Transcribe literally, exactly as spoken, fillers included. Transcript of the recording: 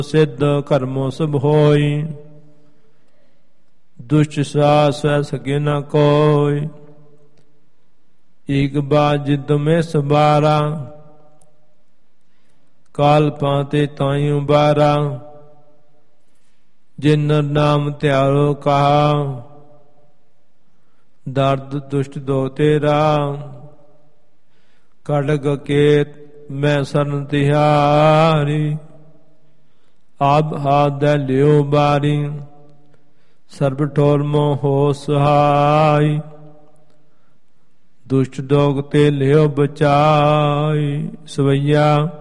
ਸਿੱਧ ਕਰਮੋ ਸਭ ਹੋਈ। ਦੁਸ਼ਟ ਸਾਸ ਸੈ ਸਕੇ ਨਾ ਕੋਈ। ਏਕ ਬਾਤ ਜਿਦ ਮੈਂ ਸਬਾਰਾ। ਕਾਲ ਪਾਤੇ ਤਾਈ ਉਬਾਰਾ। ਜਿਨ ਨਾਮ ਧਿਆਰੋ ਕਹਾ। ਦਰਦ ਦੁਸ਼ਟ ਦੋ ਤੇਰਾ। ਖੜਗ ਕੇਤ ਮੈਂ ਸਰਨ ਤਿਹਾਰੀ। ਆਬ ਹਾਥ ਦੇ ਲਿਓ ਬਾਰੀ। ਸਰਬ ਠੋਰ ਮੋਹ ਹੋ ਸਹਾਈ। ਦੁਸ਼ਟ ਦੋਗ ਤੇ ਲਿਓ ਬਚਾਈ। ਸਵਈਆ